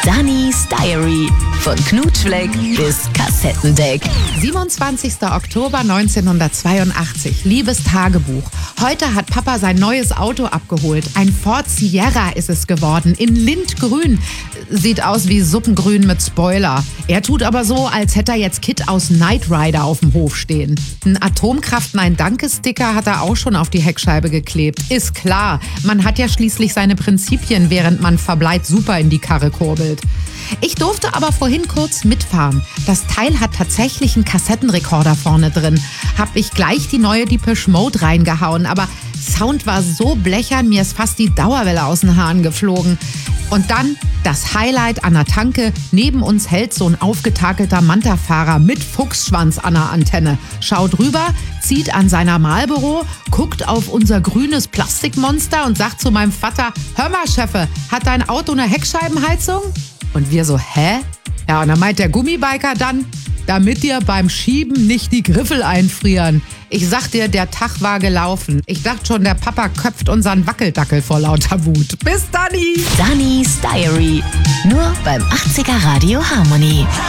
Dannys Diary. Von Knutschfleck bis Kassettendeck. 27. Oktober 1982. Liebes Tagebuch. Heute hat Papa sein neues Auto abgeholt. Ein Ford Sierra ist es geworden. In Lindgrün. Sieht aus wie Suppengrün mit Spoiler. Er tut aber so, als hätte er jetzt Kid aus Knight Rider auf dem Hof stehen. Ein Atomkraft-Nein-Danke-Sticker hat er auch schon auf die Heckscheibe geklebt. Ist klar. Man hat ja schließlich seine Prinzipien, während man Verbleit super in die Karre kurbelt. Ich durfte aber vorhin kurz mitfahren. Das Teil hat tatsächlich einen Kassettenrekorder vorne drin. Hab ich gleich die neue Depeche Mode reingehauen, aber Sound war so blechern, mir ist fast die Dauerwelle aus den Haaren geflogen. Und dann das Highlight an der Tanke. Neben uns hält so ein aufgetakelter Manta-Fahrer mit Fuchsschwanz an der Antenne. Schaut rüber, zieht an seiner Marlboro, guckt auf unser grünes Plastikmonster und sagt zu meinem Vater: Hör mal, Chefe, hat dein Auto eine Heckscheibenheizung? Und wir so, hä? Ja, und dann meint der Gummibiker dann: Damit dir beim Schieben nicht die Griffel einfrieren. Ich sag dir, der Tag war gelaufen. Ich dachte schon, der Papa köpft unseren Wackeldackel vor lauter Wut. Bis Danny! Dannys Diary. Nur beim 80er Radio Harmony.